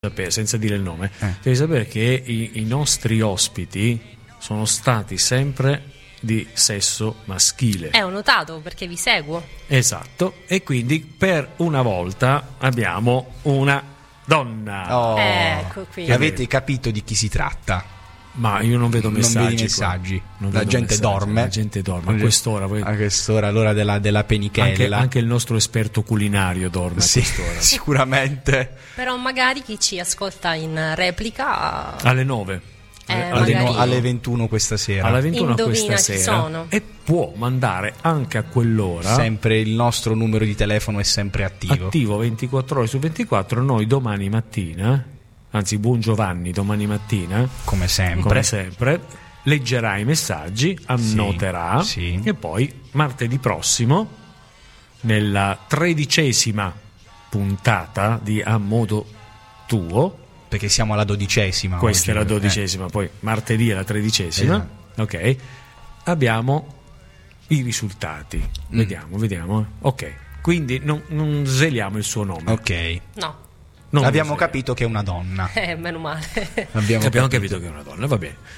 senza dire il nome, devi sapere che i nostri ospiti sono stati sempre di sesso maschile. Ho notato perché vi seguo. Esatto, e quindi per una volta abbiamo una donna. Oh, ecco qui. Avete capito di chi si tratta? Ma io non vedo messaggi. Non vedi messaggi. La gente dorme. La gente dorme a quest'ora. A quest'ora, l'ora della penichella. Anche il nostro esperto culinario dorme a quest'ora. Sicuramente. Però magari chi ci ascolta in replica alle 9. Alle 21 questa sera. Alla 21 indovina questa chi sera. sono. E può mandare anche a quell'ora. Sempre il nostro numero di telefono è sempre attivo. Attivo 24 ore su 24. Noi domani mattina, anzi buon Giovanni, domani mattina, come sempre, leggerà i messaggi, annoterà e poi martedì prossimo, nella 13ª puntata di A Modo Tuo, perché siamo alla 12ª. Questa oggi, è la 12ª, poi martedì è la 13ª. Ok, abbiamo i risultati. Vediamo. Ok, quindi non sveliamo il suo nome. Ok. No. Abbiamo capito che è una donna. Meno male. Abbiamo capito che è una donna, va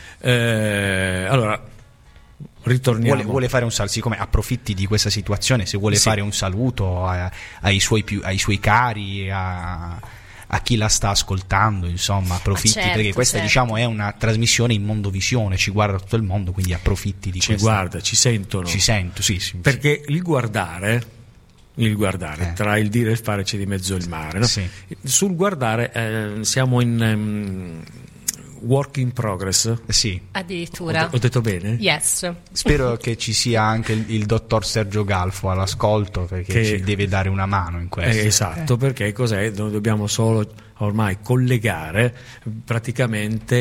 bene. Allora, ritorniamo. Vuole fare un saluto, siccome approfitti di questa situazione, se vuole fare un saluto ai suoi cari, a chi la sta ascoltando, insomma, approfitti, perché questa diciamo è una trasmissione in mondovisione, ci guarda tutto il mondo, quindi approfitti di questo. Ci guarda, ci sentono. Ci sento, sì. Perché il guardare, tra il dire e il fare c'è di mezzo il mare, no? Sì. Sul guardare siamo in work in progress. Sì. Addirittura. Ho detto bene? Yes. Spero che ci sia anche il dottor Sergio Galfo all'ascolto, perché ci deve dare una mano in questo. Esatto, perché cos'è? Noi dobbiamo solo ormai collegare praticamente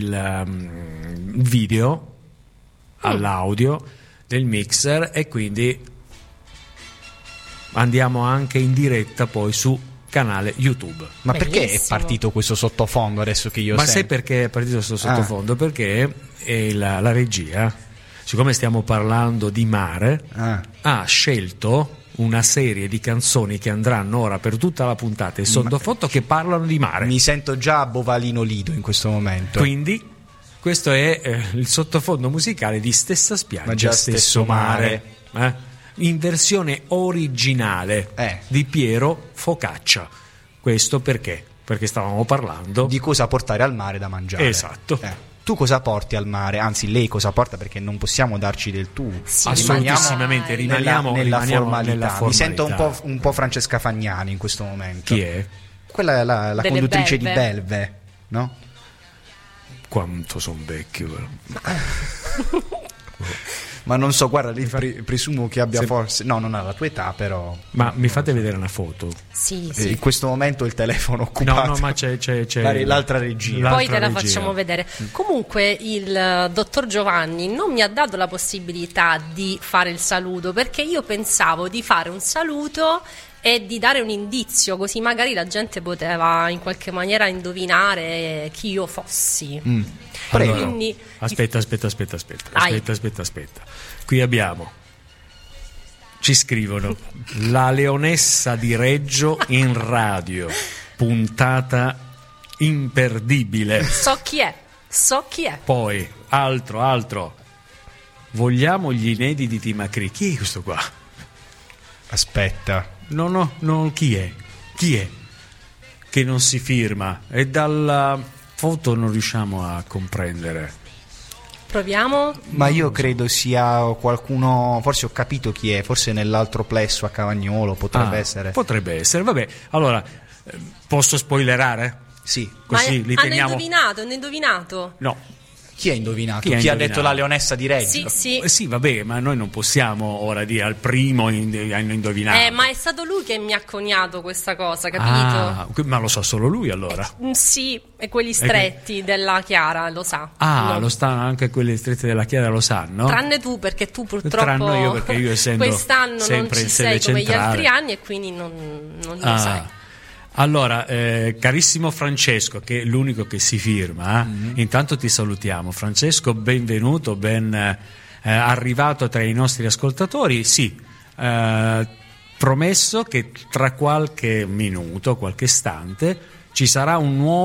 il video all'audio del mixer, e quindi andiamo anche in diretta poi su canale YouTube. Ma perché è partito questo sottofondo adesso che io sento? Sai perché è partito questo sottofondo? Perché la regia, siccome stiamo parlando di mare, ha scelto una serie di canzoni che andranno ora per tutta la puntata in sottofondo che parlano di mare. Mi sento già Bovalino Lido in questo momento. Quindi questo è il sottofondo musicale di Stessa spiaggia, stesso mare. In versione originale di Piero Focaccia. Questo perché? Perché stavamo parlando di cosa portare al mare da mangiare. Esatto. Tu cosa porti al mare? Anzi, lei cosa porta? Perché non possiamo darci del tu. Sì, assolutissimamente, rimaniamo nella formalità. Nella formalità. Mi sento un po' Francesca Fagnani in questo momento. Chi è? Quella è la conduttrice Belve. di Belve, no? Quanto sono vecchio, però. Ma non so, guarda, presumo che abbia forse... No, non ha la tua età, però... Ma mi fate vedere una foto? Sì. In questo momento il telefono occupato. No, ma c'è l'altra regia. Poi te la facciamo vedere. Comunque il dottor Giovanni non mi ha dato la possibilità di fare il saluto, perché io pensavo di fare un saluto e di dare un indizio, così magari la gente poteva in qualche maniera indovinare chi io fossi. Allora, quindi... aspetta. Qui ci scrivono: la Leonessa di Reggio in radio, puntata imperdibile. So chi è. Poi altro. Vogliamo gli inediti di Macri. Chi è questo qua? Aspetta. No, chi è? Che non si firma? E dalla foto non riusciamo a comprendere. Proviamo? Ma io credo sia qualcuno, forse ho capito chi è, forse nell'altro plesso a Cavagnolo potrebbe essere. Potrebbe essere, vabbè. Allora, posso spoilerare? Sì. Così li teniamo. Hanno indovinato? No. Chi ha indovinato? Chi ha detto la Leonessa di Reggio? Sì. Vabbè, ma noi non possiamo ora dire al primo hanno indovinato. Ma è stato lui che mi ha coniato questa cosa, capito? Ma lo sa solo lui allora? Sì, e quelli stretti della Chiara lo sa. Lo sanno anche quelli stretti della Chiara, lo sanno? Tranne tu, perché tu purtroppo Tranne io, perché io essendo quest'anno sempre non ci sei come gli altri anni e quindi non lo sai. Allora, carissimo Francesco, che è l'unico che si firma, intanto ti salutiamo. Francesco, benvenuto, ben arrivato tra i nostri ascoltatori. Sì, promesso che tra qualche minuto, qualche istante, ci sarà un nuovo